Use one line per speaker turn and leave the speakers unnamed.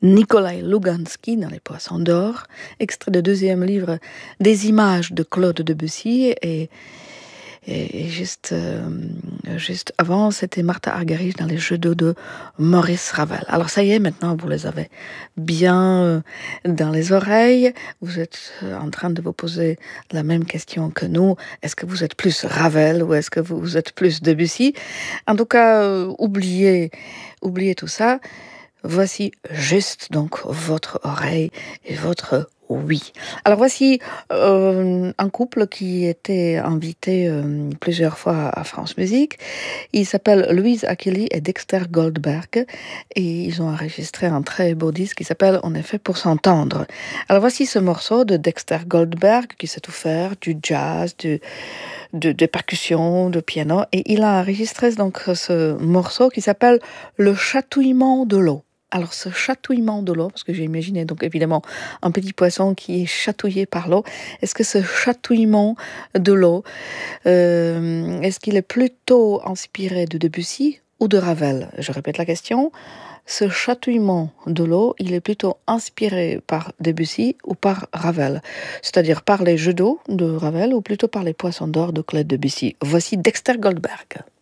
Nikolai Lugansky dans Les Poissons d'or, extrait du deuxième livre des images de Claude Debussy et juste avant c'était Martha Argerich dans les jeux d'eau de Maurice Ravel. Alors ça y est, maintenant vous les avez bien dans les oreilles, vous êtes en train de vous poser la même question que nous, est-ce que vous êtes plus Ravel ou est-ce que vous êtes plus Debussy? En tout cas, oubliez tout ça. Voici juste donc votre oreille et votre oui. Alors voici un couple qui était invité plusieurs fois à France Musique. Ils s'appellent Louise Achille et Dexter Goldberg et ils ont enregistré un très beau disque qui s'appelle En effet pour s'entendre. Alors voici ce morceau de Dexter Goldberg qui sait tout faire, du jazz, de percussion, de piano, et il a enregistré donc ce morceau qui s'appelle Le chatouillement de l'eau. Alors ce chatouillement de l'eau, parce que j'ai imaginé donc évidemment un petit poisson qui est chatouillé par l'eau, est-ce que ce chatouillement de l'eau, est-ce qu'il est plutôt inspiré de Debussy ou de Ravel? Je répète la question. Ce chatouillement de l'eau, il est plutôt inspiré par Debussy ou par Ravel? C'est-à-dire par les jeux d'eau de Ravel ou plutôt par les poissons d'or de Claude Debussy? Voici Dexter Goldberg.